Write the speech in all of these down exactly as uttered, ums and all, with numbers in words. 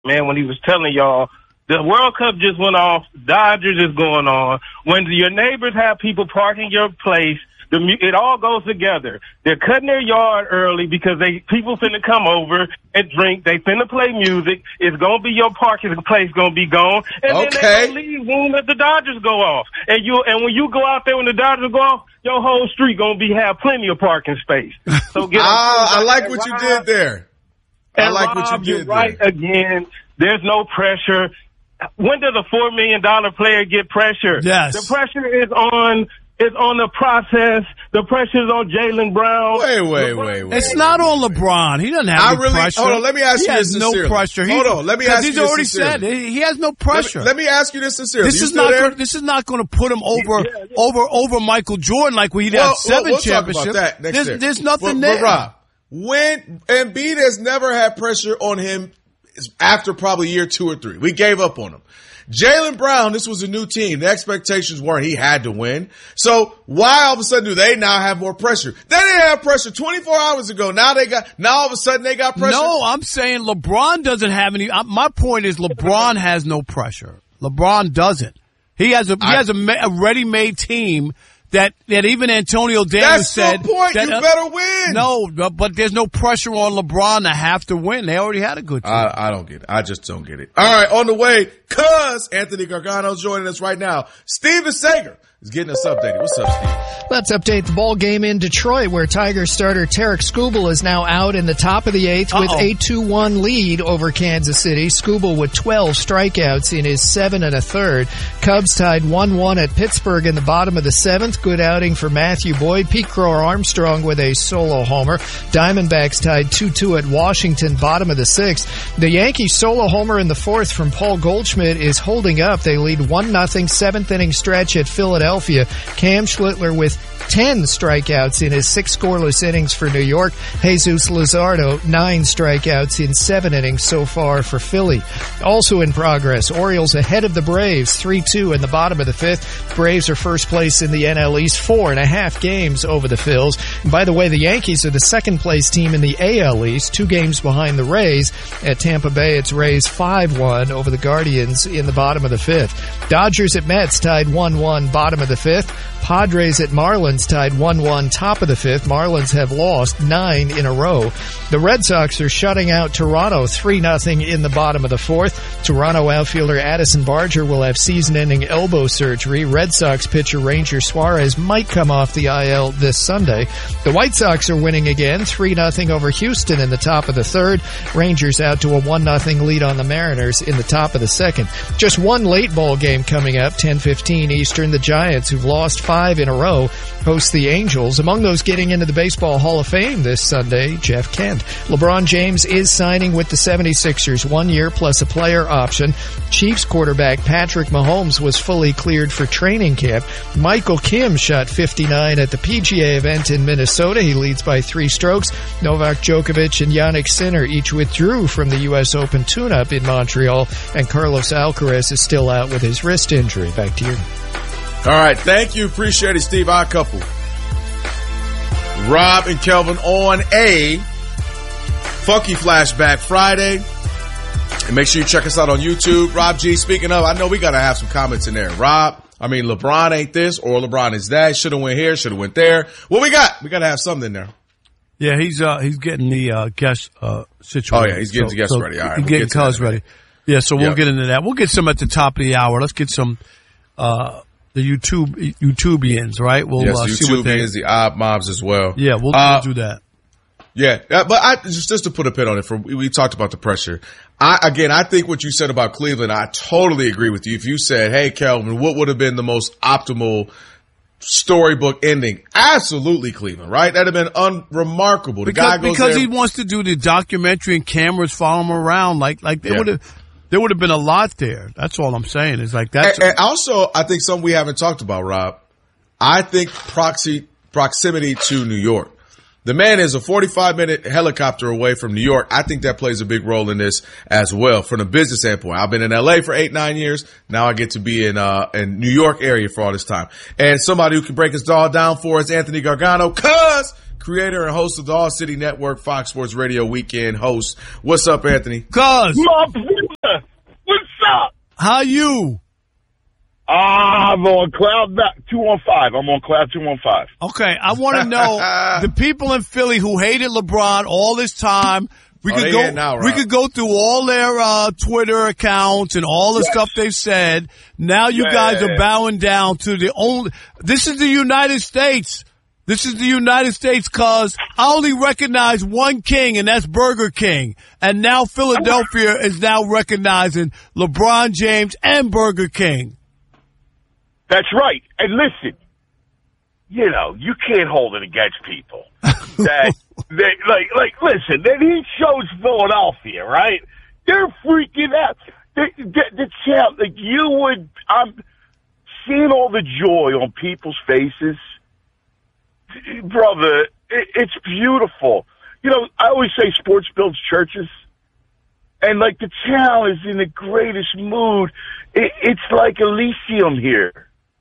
man, when he was telling y'all, the World Cup just went off, Dodgers is going on. When your neighbors have people parking your place, the, it all goes together. They're cutting their yard early because they people finna come over and drink. They finna play music. It's gonna be your parking place gonna be gone, and okay. then they gonna leave when let the Dodgers go off. And you and when you go out there when the Dodgers go off, your whole street gonna be have plenty of parking space. So get. ah, I like what you did there. I like Rob, what you did you're right there. Again, there's no pressure. When does a four million dollar player get pressure? Yes. The pressure is on. It's on the process. The pressure's on Jaylen Brown. Wait, wait, wait, wait. It's not on LeBron. He doesn't have I any really, pressure. Hold on, let me ask he you this sincerely. He has no pressure. Hold He's, on, let me ask you he's this already sincerely. said he has no pressure. Let me, let me ask you this sincerely. This you is not. there? Gonna, this is not going to put him over yeah, yeah. over over Michael Jordan like we well, have seven we'll, we'll championships. Talk about that next there's, year. there's nothing but, there. But Rob, when Embiid has never had pressure on him after probably year two or three, we gave up on him. Jaylen Brown, this was a new team. The expectations weren't he had to win. So why all of a sudden do they now have more pressure? They didn't have pressure twenty-four hours ago. Now they got, now all of a sudden they got pressure. No, I'm saying LeBron doesn't have any. Uh, my point is LeBron has no pressure. LeBron doesn't. He has a, he I, has a, a ready-made team that, that even Antonio Davis that's said. the point. That, you uh, better win. No, but, but there's no pressure on LeBron to have to win. They already had a good team. I, I don't get it. I just don't get it. All right, on the way, cuz Anthony Gargano's joining us right now. Steven Sager is getting us updated. What's up, Steve? Let's update the ball game in Detroit, where Tigers starter Tarek Skubal is now out in the top of the eighth with Uh-oh. a two one lead over Kansas City. Skubal with twelve strikeouts in his seven and a third. Cubs tied one one at Pittsburgh in the bottom of the seventh. Good outing for Matthew Boyd. Pete Crow-Armstrong with a solo homer. Diamondbacks tied two two at Washington, bottom of the sixth. The Yankees solo homer in the fourth from Paul Goldschmidt is holding up. They lead one nothing, seventh inning stretch at Philadelphia. Cam Schlittler with ten strikeouts in his six scoreless innings for New York. Jesus Luzardo, nine strikeouts in seven innings so far for Philly. Also in progress, Orioles ahead of the Braves, three two in the bottom of the fifth. Braves are first place in the N L East, four and a half games over the Phils. And by the way, the Yankees are the second place team in the A L East, two games behind the Rays. At Tampa Bay, it's Rays five one over the Guardians in the bottom of the fifth. Dodgers at Mets tied one one, bottom of the fifth. Padres at Marlins tied one one, top of the fifth. Marlins have lost nine in a row. The Red Sox are shutting out Toronto three nothing in the bottom of the fourth. Toronto outfielder Addison Barger will have season-ending elbow surgery. Red Sox pitcher Ranger Suarez might come off the I L this Sunday. The White Sox are winning again, three nothing over Houston in the top of the third. Rangers out to a one nothing lead on the Mariners in the top of the second. Just one late ball game coming up, ten fifteen Eastern. The Giants, who've lost five in a row, host the Angels. Among those getting into the Baseball Hall of Fame this Sunday, Jeff Kent. LeBron James is signing with the seventy-sixers, one year plus a player option. Chiefs quarterback Patrick Mahomes was fully cleared for training camp. Michael Kim shot fifty-nine at the P G A event in Minnesota. He leads by three strokes. Novak Djokovic and Jannik Sinner each withdrew from the U S Open tune-up in Montreal, and Carlos Alcaraz is still out with his wrist injury. Back to you. All right, thank you. Appreciate it, Steve. Our couple. Rob and Kelvin on a Funky Flashback Friday. And make sure you check us out on YouTube. Rob G, speaking of, I know we got to have some comments in there. Rob, I mean, LeBron ain't this or LeBron is that. Should have went here, should have went there. What we got? We got to have something in there. Yeah, he's uh he's getting the uh guest uh situation. Oh, yeah, he's getting so, the guest so ready. All right, he's we'll getting get to cuz that. ready. Yeah, so we'll Yep. get into that. We'll get some at the top of the hour. Let's get some uh the YouTube YouTubians, right? We'll Yes, uh, see what they YouTube is the odd mobs as well. Yeah, we'll, Uh, we'll do that. Yeah, uh, but I just just to put a pin on it, for we, we talked about the pressure. I again, I think what you said about Cleveland, I totally agree with you. If you said, "Hey, Kelvin, what would have been the most optimal storybook ending?" Absolutely, Cleveland, right? That'd have been unremarkable. The Because, guy goes because there, he wants to do the documentary and cameras follow him around, like like there Yeah. would have there would have been a lot there. That's all I'm saying. Is like that's and, and also, I think something we haven't talked about, Rob. I think proxy proximity to New York. The man is a forty-five minute helicopter away from New York. I think that plays a big role in this as well from the business standpoint. I've been in L A for eight, nine years. Now I get to be in, uh, in New York area for all this time. And somebody who can break us all down for us, Anthony Gargano, cuz creator and host of the All City Network, Fox Sports Radio Weekend host. What's up, Anthony? Cuz. My brother, what's up? How you? I'm on cloud two one five. I'm on cloud two one five. Okay, I want to know the people in Philly who hated LeBron all this time. We oh, could go. Now, we could go through all their uh, Twitter accounts and all the yes. stuff they've said. Now you yeah, guys yeah, are bowing down to the only. This is the United States. This is the United States, cuz I only recognize one king, and that's Burger King. And now Philadelphia is now recognizing LeBron James and Burger King. That's right. And listen, you know, you can't hold it against people. That, they, like, like, listen, then he shows Philadelphia, right? They're freaking out. The, the, the champ, like, you would, I'm seeing all the joy on people's faces. Brother, it, it's beautiful. You know, I always say sports builds churches. And, like, the town is in the greatest mood. It, it's like Elysium here.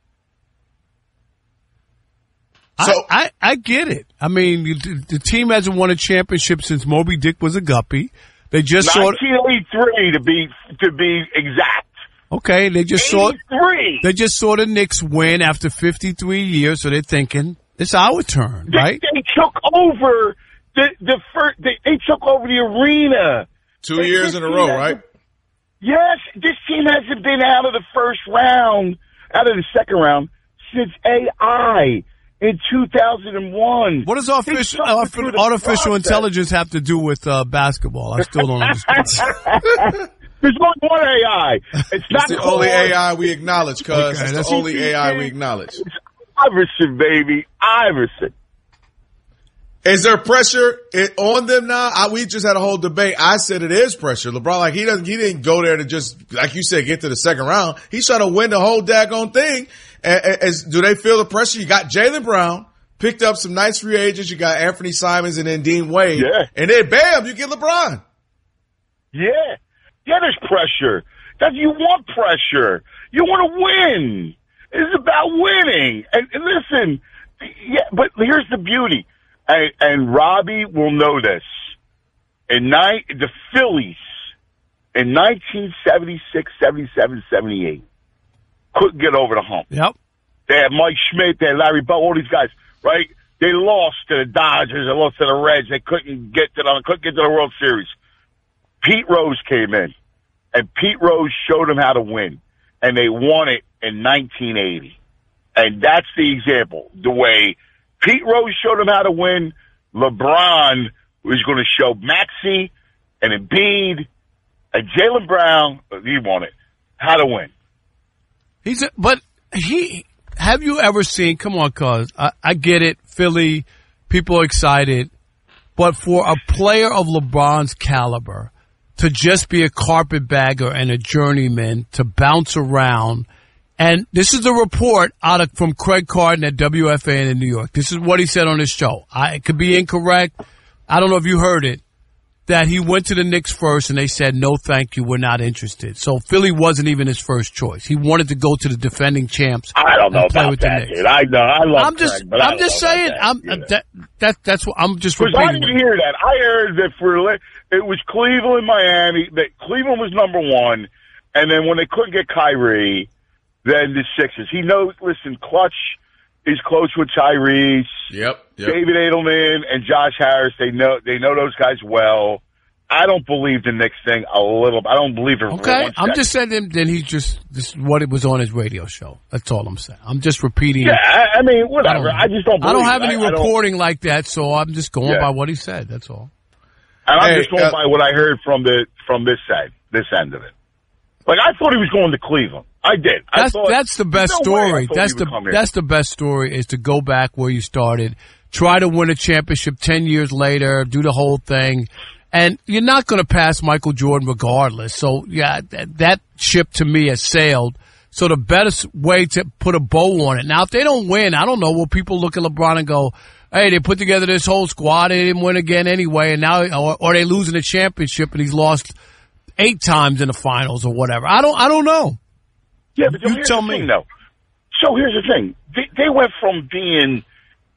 So I, I, I get it. I mean, the, the team hasn't won a championship since Moby Dick was a guppy. They just saw nineteen eighty-three to be to be exact. Okay, they just saw they just saw the Knicks win after fifty-three years, so they're thinking it's our turn, they, right? They took over the the first. They, they took over the arena two they, years in a row, right? Yes, this team hasn't been out of the first round, out of the second round since A I. In two thousand one. What does artificial, artificial, artificial intelligence have to do with uh, basketball? I still don't understand. There's only one A I. It's not the only A I we acknowledge, cuz. Okay, that's, that's the only A I we acknowledge. It's Iverson, baby. Iverson. Is there pressure on them now? I, we just had a whole debate. I said it is pressure. LeBron, like, he doesn't, he didn't go there to just, like you said, get to the second round. He's trying to win the whole daggone thing. As, do they feel the pressure? You got Jaylen Brown, picked up some nice free agents. You got Anthony Simons and then Dean Wade. Yeah. And then bam, you get LeBron. Yeah. Yeah, there's pressure. That you want pressure. You want to win. It's about winning. And, and listen, yeah, but here's the beauty. And, and Robbie will know this. In ni- the Phillies in nineteen seventy-six, seventy-seven, seventy-eight couldn't get over the hump. Yep. They had Mike Schmidt, they had Larry Bell, all these guys, right? They lost to the Dodgers, they lost to the Reds. They couldn't get to the couldn't get to the World Series. Pete Rose came in, and Pete Rose showed them how to win, and they won it in nineteen eighty. And that's the example. The way Pete Rose showed them how to win, LeBron was going to show Maxey and Embiid and Jaylen Brown, he won it, how to win. He's a, but he, have you ever seen, come on, cuz, I, I get it, Philly, people are excited, but for a player of LeBron's caliber to just be a carpetbagger and a journeyman, to bounce around, and this is the report out of, from Craig Carton at W F A N in New York. This is what he said on his show. I, it could be incorrect. I don't know if you heard it. That he went to the Knicks first and they said, no, thank you, we're not interested. So Philly wasn't even his first choice. He wanted to go to the defending champs. I don't know about that, dude. I know. I love I'm just, Craig, but I'm I just saying, that, I'm, you know. that, that, that's what I'm just repeating. repeating. I didn't hear that. I heard that for, it was Cleveland, Miami, that Cleveland was number one, and then when they couldn't get Kyrie, then the Sixers. He knows, listen, Clutch is close with Tyrese. Yep, yep. David Edelman and Josh Harris, they know, they know those guys well. I don't believe the Knicks thing a little. I don't believe it. Okay, I'm just saying. Then he just this is what it was on his radio show. That's all I'm saying. I'm just repeating. Yeah, I, I mean, whatever. I, I just don't. I don't have any I, reporting like that, so I'm just going yeah. by what he said. That's all. And I'm hey, just going uh, by what I heard from the from this side, this end of it. Like I thought he was going to Cleveland. I did. I that's thought, that's the best no story. That's the that's the best story is to go back where you started, try to win a championship ten years later, do the whole thing. And you're not going to pass Michael Jordan regardless. So, yeah, that, that ship to me has sailed. So the best way to put a bow on it. Now, if they don't win, I don't know, will people look at LeBron and go, hey, they put together this whole squad, they didn't win again anyway, and now, or, or they losing the championship and he's lost eight times in the finals or whatever. I don't, I don't know. Yeah, but you here's tell the me. Thing, though. So here's the thing. They, they went from being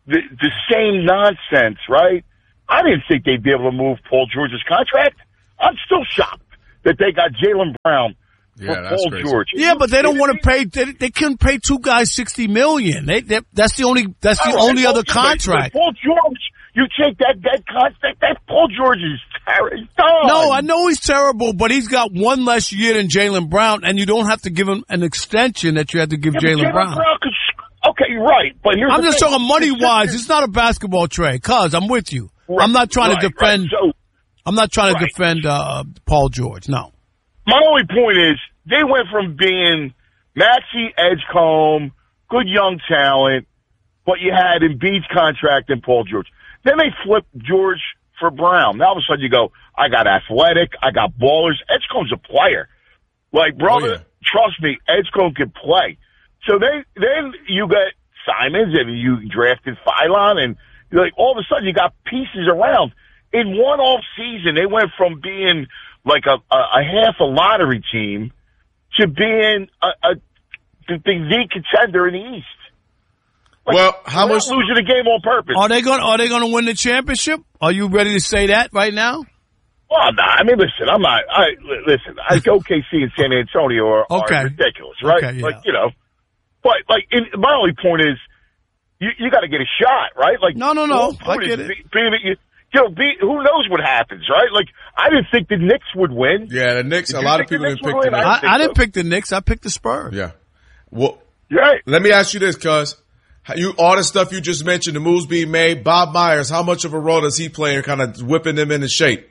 the, the same nonsense, right? I didn't think they'd be able to move Paul George's contract. I'm still shocked that they got Jaylen Brown for Yeah, that's Paul crazy. George. Yeah, but they don't want to pay. They, they couldn't pay two guys sixty million. They, they, that's the only. That's the All right, only Paul- other but- contract. but Paul George, you take that that contract. That Paul George is terrible. No, I know he's terrible, but he's got one less year than Jaylen Brown, and you don't have to give him an extension that you had to give Yeah, but Jaylen Brown. could, okay, right. But here's I'm the just thing. talking money wise. It's not a basketball trade. Cuz I'm with you. Right, I'm not trying right, to defend. Right. So, I'm not trying to right. defend uh, Paul George. No. my only point is they went from being Maxey, Edgecombe, good young talent, but you had Embiid's contract and Paul George. Then they flipped George for Brown. Now all of a sudden you go, I got athletic, I got ballers. Edgecombe's a player. Like, brother, Oh, yeah. trust me, Edgecombe can play. So they, then you got Simons and you drafted Philon and you're like, all of a sudden you got pieces around. In one off season, they went from being like a, a, a half a lottery team to being a, a the, the contender in the East. Like, Well, how they're much- not losing the game on purpose? Are they going? Are they going to win the championship? Are you ready to say that right now? Well, nah, I mean, listen, I'm not. I li- listen. I O K C and San Antonio are, Okay. are ridiculous, right? Okay, yeah. Like, you know, but like, in, my only point is, you you got to get a shot, right? Like, No, no, no. the whole point I get is it. be- being that you, you know, be, who knows what happens, right? Like, I didn't think the Knicks would win. Yeah, the Knicks. Did A you lot of think the people Knicks didn't pick would the win? Knicks. I, think I so. didn't pick the Knicks. I picked the Spurs. Yeah. Well, Right. let me ask you this, cuz. You all the stuff you just mentioned, the moves being made. Bob Myers, how much of a role does he play in kind of whipping them into shape?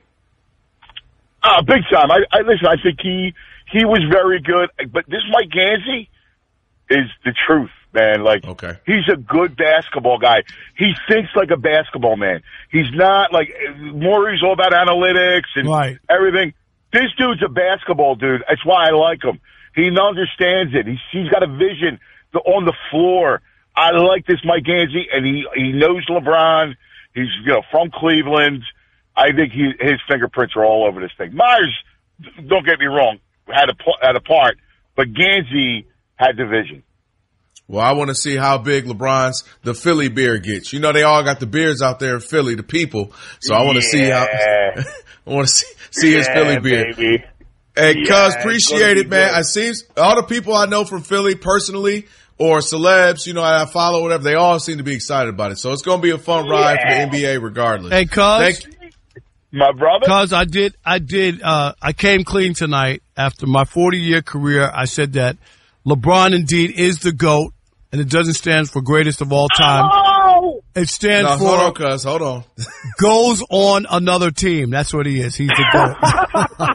Uh, big time. I, I listen. I think he he was very good, but this Mike Gansey is the truth, man. Like, Okay. he's a good basketball guy. He thinks like a basketball man. He's not like Maury's all about analytics and Right. everything. This dude's a basketball dude. That's why I like him. He understands it. He's he's got a vision the, on the floor. I like this Mike Gansey, and he he knows LeBron. He's you know from Cleveland. I think he, his fingerprints are all over this thing. Myers, don't get me wrong, had a had a part, but Gansey had the vision. Well, I want to see how big LeBron's the Philly beard gets. You know, they all got the beards out there in Philly, the people. So I want to see how. Yeah. I want to see see his Yeah, Philly beard. baby. Hey, Yeah, cuz, it's appreciate gonna be it, man. good. I seems all the people I know from Philly personally or celebs, you know, I follow whatever, they all seem to be excited about it. So it's going to be a fun ride for the Yeah. N B A regardless. Hey, cuz. Thank you. My brother. Cause I did, I did, uh, I came clean tonight after my forty year career. I said that LeBron indeed is the GOAT, and it doesn't stand for greatest of all time. Oh! It stands No, hold on, for cuz, hold on. goes on another team. That's what he is. He's the GOAT.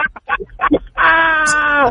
Ah!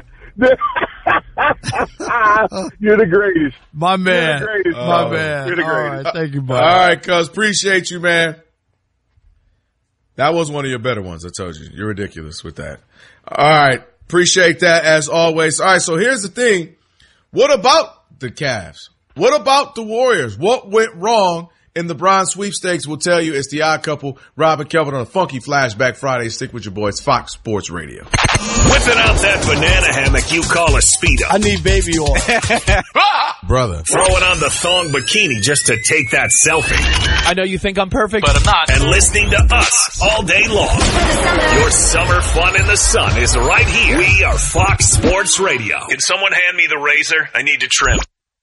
You're the greatest. My man. You're the greatest. My Oh. man. You're the All greatest. right. Thank you, All buddy. right, cuz, appreciate you, man. That was one of your better ones, I told you. You're ridiculous with that. All right. Appreciate that as always. All right. So here's the thing. What about the Cavs? What about the Warriors? What went wrong in the Bron sweepstakes? We'll tell you. It's the Odd Couple, Rob and Kelvin on a funky Flashback Friday. Stick with your boys, Fox Sports Radio. Whipping out that banana hammock you call a Speedo. I need baby oil. Brother. Throwing on the thong bikini just to take that selfie. I know you think I'm perfect, but I'm not. And listening to us all day long. Your summer fun in the sun is right here. We are Fox Sports Radio. Can someone hand me the razor? I need to trim.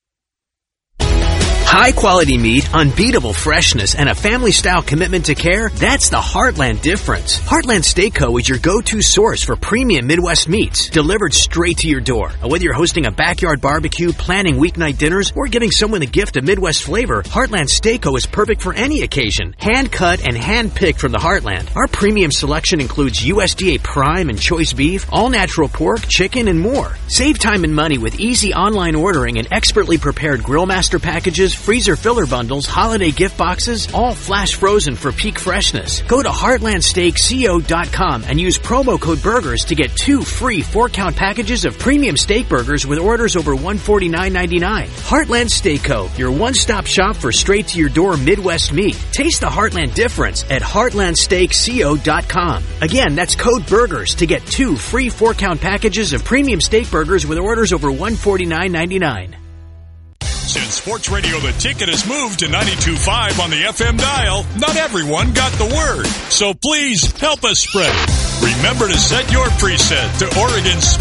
High quality meat, unbeatable freshness, and a family style commitment to care, that's the Heartland difference. Heartland Steak Co. is your go-to source for premium Midwest meats, delivered straight to your door. And whether you're hosting a backyard barbecue, planning weeknight dinners, or giving someone a gift of Midwest flavor, Heartland Steak Co. is perfect for any occasion. Hand cut and hand picked from the Heartland. Our premium selection includes U S D A prime and choice beef, all natural pork, chicken, and more. Save time and money with easy online ordering and expertly prepared grill master packages, freezer filler bundles, holiday gift boxes, all flash frozen for peak freshness. Go to heartland steak co dot com and use promo code BURGERS to get two free four-count packages of premium steak burgers with orders over one hundred forty-nine ninety-nine. Heartland Steak Co., your one-stop shop for straight-to-your-door Midwest meat. Taste the Heartland difference at heartland steak co dot com. Again, that's code BURGERS to get two free four-count packages of premium steak burgers with orders over one hundred forty-nine ninety-nine. Since Sports Radio The Ticket has moved to ninety-two point five on the F M dial, not everyone got the word. So please help us spread it. Remember to set your preset to Oregon's